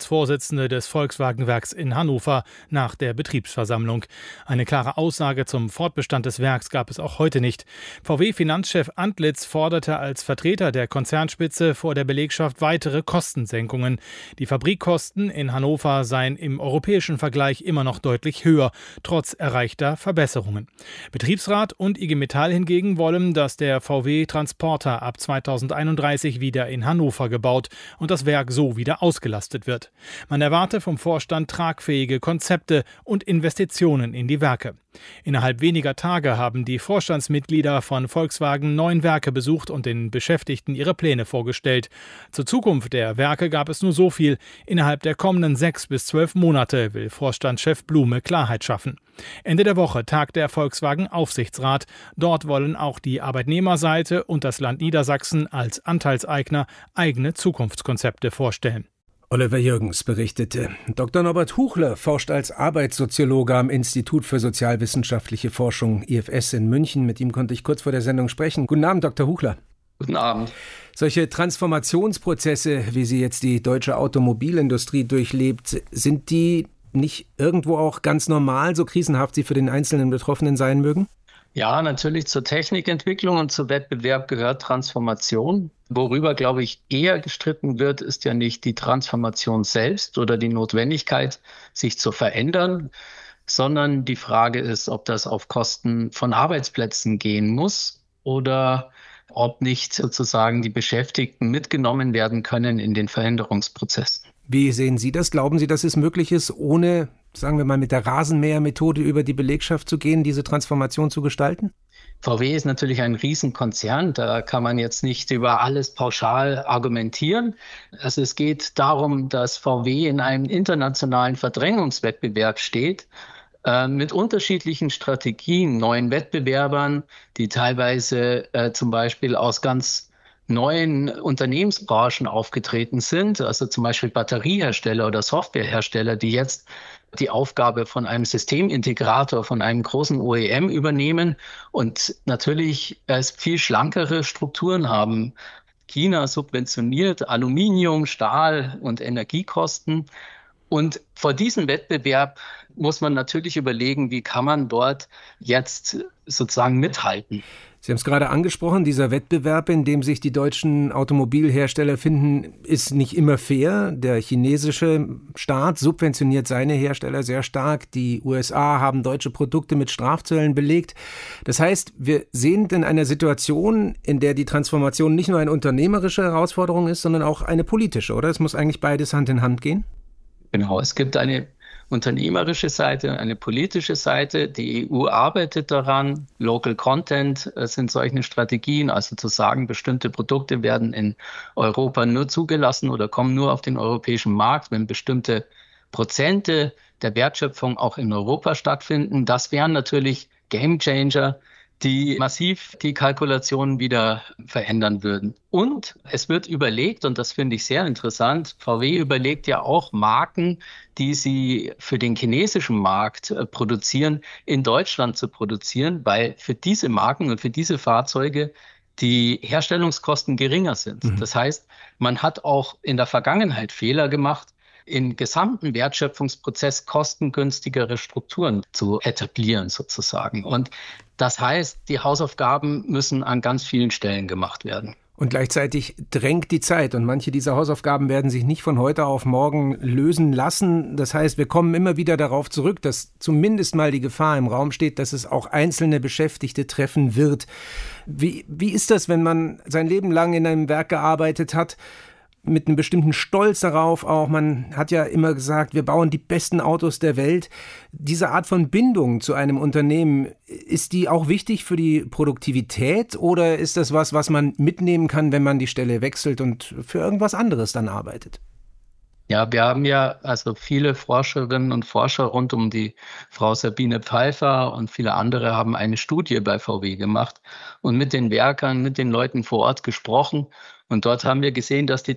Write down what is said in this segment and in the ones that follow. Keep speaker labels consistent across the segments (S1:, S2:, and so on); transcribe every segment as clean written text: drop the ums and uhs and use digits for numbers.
S1: Aufsichtsratsvorsitzende des Volkswagen-Werks in Hannover nach der Betriebsversammlung. Eine klare Aussage zum Fortbestand des Werks gab es auch heute nicht. VW-Finanzchef Antlitz forderte als Vertreter der Konzernspitze vor der Belegschaft weitere Kostensenkungen. Die Fabrikkosten in Hannover seien im europäischen Vergleich immer noch deutlich höher, trotz erreichter Verbesserungen. Betriebsrat und IG Metall hingegen wollen, dass der VW-Transporter ab 2031 wieder in Hannover gebaut und das Werk so wieder ausgelastet wird. Man erwarte vom Vorstand tragfähige Konzepte und Investitionen in die Werke. Innerhalb weniger Tage haben die Vorstandsmitglieder von Volkswagen 9 Werke besucht und den Beschäftigten ihre Pläne vorgestellt. Zur Zukunft der Werke gab es nur so viel. Innerhalb der kommenden 6 bis 12 Monate will Vorstandschef Blume Klarheit schaffen. Ende der Woche tagt der Volkswagen-Aufsichtsrat. Dort wollen auch die Arbeitnehmerseite und das Land Niedersachsen als Anteilseigner eigene Zukunftskonzepte vorstellen.
S2: Oliver Jürgens berichtete. Dr. Norbert Huchler forscht als Arbeitssoziologe am Institut für sozialwissenschaftliche Forschung IFS in München. Mit ihm konnte ich kurz vor der Sendung sprechen. Guten Abend, Dr. Huchler.
S3: Guten Abend.
S2: Solche Transformationsprozesse, wie sie jetzt die deutsche Automobilindustrie durchlebt, sind die nicht irgendwo auch ganz normal, so krisenhaft sie für den einzelnen Betroffenen sein mögen?
S3: Ja, natürlich zur Technikentwicklung und zu Wettbewerb gehört Transformation. Worüber, glaube ich, eher gestritten wird, ist ja nicht die Transformation selbst oder die Notwendigkeit, sich zu verändern, sondern die Frage ist, ob das auf Kosten von Arbeitsplätzen gehen muss oder ob nicht sozusagen die Beschäftigten mitgenommen werden können in den Veränderungsprozess.
S2: Wie sehen Sie das? Glauben Sie, dass es möglich ist, ohne, sagen wir mal, mit der Rasenmähermethode über die Belegschaft zu gehen, diese Transformation zu gestalten?
S3: VW ist natürlich ein Riesenkonzern, da kann man jetzt nicht über alles pauschal argumentieren. Also es geht darum, dass VW in einem internationalen Verdrängungswettbewerb steht, mit unterschiedlichen Strategien, neuen Wettbewerbern, die teilweise zum Beispiel aus ganz neuen Unternehmensbranchen aufgetreten sind, also zum Beispiel Batteriehersteller oder Softwarehersteller, die jetzt die Aufgabe von einem Systemintegrator, von einem großen OEM übernehmen und natürlich viel schlankere Strukturen haben. China subventioniert Aluminium, Stahl und Energiekosten. Und vor diesem Wettbewerb muss man natürlich überlegen, wie kann man dort jetzt sozusagen mithalten.
S2: Sie haben es gerade angesprochen, dieser Wettbewerb, in dem sich die deutschen Automobilhersteller finden, ist nicht immer fair. Der chinesische Staat subventioniert seine Hersteller sehr stark. Die USA haben deutsche Produkte mit Strafzöllen belegt. Das heißt, wir sind in einer Situation, in der die Transformation nicht nur eine unternehmerische Herausforderung ist, sondern auch eine politische, oder? Es muss eigentlich beides Hand in Hand gehen?
S3: Genau, es gibt eine unternehmerische Seite, eine politische Seite. Die EU arbeitet daran. Local Content sind solche Strategien, also zu sagen, bestimmte Produkte werden in Europa nur zugelassen oder kommen nur auf den europäischen Markt, wenn bestimmte Prozente der Wertschöpfung auch in Europa stattfinden. Das wären natürlich Gamechanger, die massiv die Kalkulationen wieder verändern würden. Und es wird überlegt, und das finde ich sehr interessant, VW überlegt ja auch Marken, die sie für den chinesischen Markt produzieren, in Deutschland zu produzieren, weil für diese Marken und für diese Fahrzeuge die Herstellungskosten geringer sind. Das heißt, man hat auch in der Vergangenheit Fehler gemacht, im gesamten Wertschöpfungsprozess kostengünstigere Strukturen zu etablieren sozusagen. Und das heißt, die Hausaufgaben müssen an ganz vielen Stellen gemacht werden.
S2: Und gleichzeitig drängt die Zeit und manche dieser Hausaufgaben werden sich nicht von heute auf morgen lösen lassen. Das heißt, wir kommen immer wieder darauf zurück, dass zumindest mal die Gefahr im Raum steht, dass es auch einzelne Beschäftigte treffen wird. Wie ist das, wenn man sein Leben lang in einem Werk gearbeitet hat, mit einem bestimmten Stolz darauf auch, man hat ja immer gesagt, wir bauen die besten Autos der Welt. Diese Art von Bindung zu einem Unternehmen, ist die auch wichtig für die Produktivität oder ist das was man mitnehmen kann, wenn man die Stelle wechselt und für irgendwas anderes dann arbeitet?
S3: Ja, wir haben ja also viele Forscherinnen und Forscher rund um die Frau Sabine Pfeiffer und viele andere haben eine Studie bei VW gemacht und mit den Werkern, mit den Leuten vor Ort gesprochen. Und dort haben wir gesehen, dass die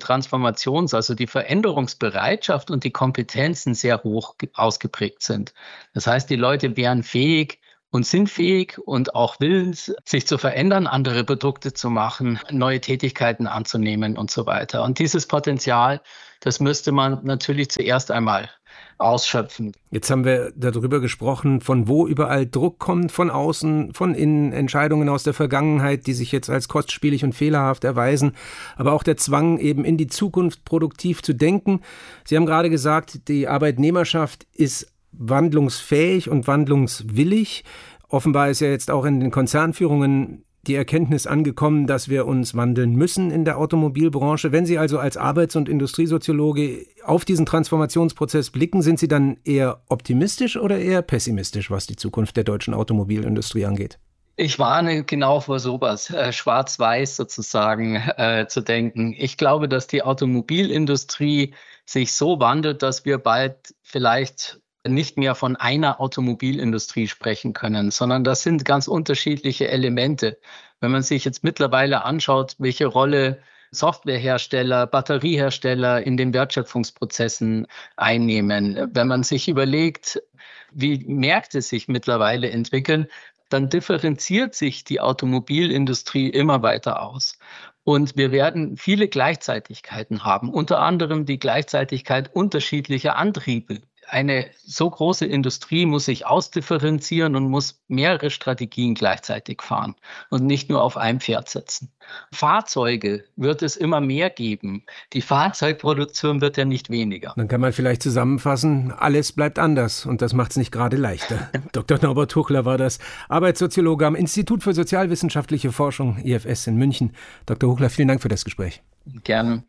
S3: also die Veränderungsbereitschaft und die Kompetenzen sehr hoch ausgeprägt sind. Das heißt, die Leute wären fähig, und sind fähig und auch willens, sich zu verändern, andere Produkte zu machen, neue Tätigkeiten anzunehmen und so weiter. Und dieses Potenzial, das müsste man natürlich zuerst einmal ausschöpfen.
S2: Jetzt haben wir darüber gesprochen, von wo überall Druck kommt, von außen, von innen, Entscheidungen aus der Vergangenheit, die sich jetzt als kostspielig und fehlerhaft erweisen, aber auch der Zwang, eben in die Zukunft produktiv zu denken. Sie haben gerade gesagt, die Arbeitnehmerschaft ist wandlungsfähig und wandlungswillig. Offenbar ist ja jetzt auch in den Konzernführungen die Erkenntnis angekommen, dass wir uns wandeln müssen in der Automobilbranche. Wenn Sie also als Arbeits- und Industriesoziologe auf diesen Transformationsprozess blicken, sind Sie dann eher optimistisch oder eher pessimistisch, was die Zukunft der deutschen Automobilindustrie angeht?
S3: Ich warne genau vor sowas, schwarz-weiß sozusagen zu denken. Ich glaube, dass die Automobilindustrie sich so wandelt, dass wir bald vielleicht nicht mehr von einer Automobilindustrie sprechen können, sondern das sind ganz unterschiedliche Elemente. Wenn man sich jetzt mittlerweile anschaut, welche Rolle Softwarehersteller, Batteriehersteller in den Wertschöpfungsprozessen einnehmen, wenn man sich überlegt, wie Märkte sich mittlerweile entwickeln, dann differenziert sich die Automobilindustrie immer weiter aus. Und wir werden viele Gleichzeitigkeiten haben, unter anderem die Gleichzeitigkeit unterschiedlicher Antriebe. Eine so große Industrie muss sich ausdifferenzieren und muss mehrere Strategien gleichzeitig fahren und nicht nur auf ein Pferd setzen. Fahrzeuge wird es immer mehr geben. Die Fahrzeugproduktion wird ja nicht weniger.
S2: Dann kann man vielleicht zusammenfassen, alles bleibt anders und das macht es nicht gerade leichter. Dr. Norbert Huchler war das, Arbeitssoziologe am Institut für sozialwissenschaftliche Forschung, IFS in München. Dr. Huchler, vielen Dank für das Gespräch.
S3: Gerne.